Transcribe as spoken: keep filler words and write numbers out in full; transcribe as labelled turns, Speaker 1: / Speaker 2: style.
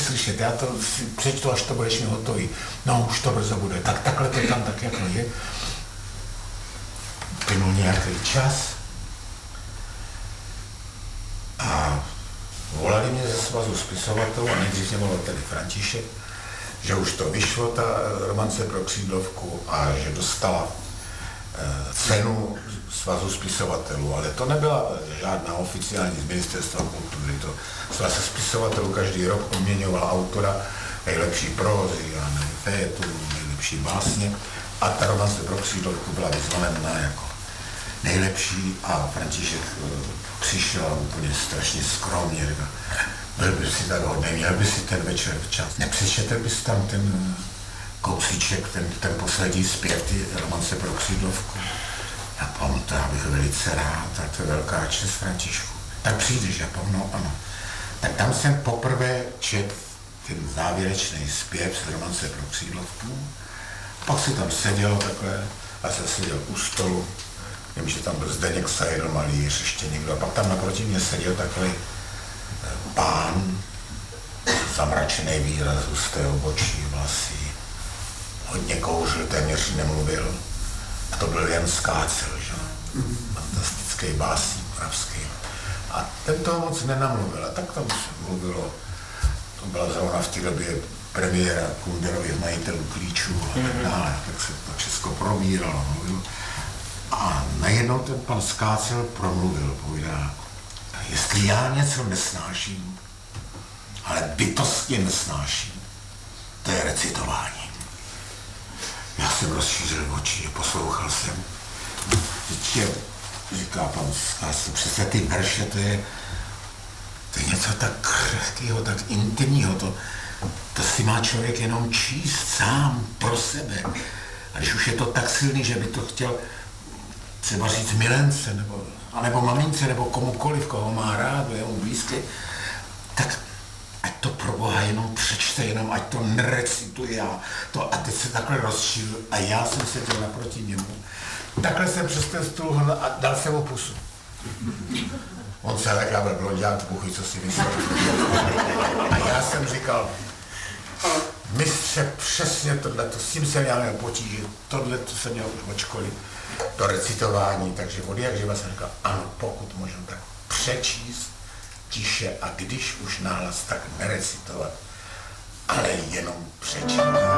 Speaker 1: slyšet, já to si přečtu, až to budeš mi hotový. No, už to brzo bude. Tak takhle to tam tak jako je. Plynul nějaký čas. A volali mě ze svazu spisovatelů a nejdřív mě volal tady František, že už to vyšlo, ta romance pro Křídlovku a že dostala e, cenu svazu spisovatelů, ale to nebyla žádná oficiální z ministerstva kultury, to svaz spisovatelů každý rok odměňoval autora nejlepší prózy a fejetu, nejlepší básně a ta romance pro Křídlovku byla vyzvolena jako nejlepší a František přišel úplně strašně skromně, říkal, byl by si tak hodný, měl by si ten večer včas. Nepřečetl bys tam ten kousíček, ten, ten poslední zpěv, ty romance pro Křídlovku. Já pomnu, to já bych velice rád, a to je velká čest, Františku. Tak přijdeš, já pomnu, ano. Tak tam jsem poprvé četl ten závěrečný zpěv z romance pro Křídlovku. Pak si tam seděl takhle, a jsem seděl u stolu. Vím, že tam byl Zdeněk Seidl, malíř, ještě někdo. A pak tam naproti mě seděl takový pán, zamračený výraz, husté obočí, vlasy, hodně kouřil, téměř nemluvil. A to byl Jan Skácel, že? Fantastický básník moravský. A ten toho moc nenamluvil, a tak tam se mluvilo. To byla zrovna v té době premiéra Kunderových majitelů klíčů a tak dále, tak se to všechno probíralo, mluvilo. A najednou ten pan Skácel promluvil, povídá, jestli já něco nesnáším, ale bytostně nesnáším, to je recitování. Já jsem rozšířil oči a poslouchal jsem. Teď říká pan Skácel, přece ty verše, to je, to je něco tak křehkého, tak intimního, to, to si má člověk jenom číst sám pro sebe. A když už je to tak silný, že by to chtěl třeba říct milence, nebo, anebo mamince, nebo komukoliv, koho má rád, je mu blízký, tak ať to pro Boha jenom přečte, jenom ať to nerecituje a, to, a teď se takhle rozšířil a já jsem seděl naproti němu. Takhle jsem přes ten stůl a dal jsem mu pusu. On se tak, já byl blonďák, buchy, co si myslel. A já jsem říkal, mistře, přesně tohle, to, s tím jsem já měl potíže, tohle to jsem měl od školy, to recitování, takže od jak živa jsem říkal, ano, pokud můžu, tak přečíst tiše a když už nahlas, tak nerecitovat, ale jenom přečíst.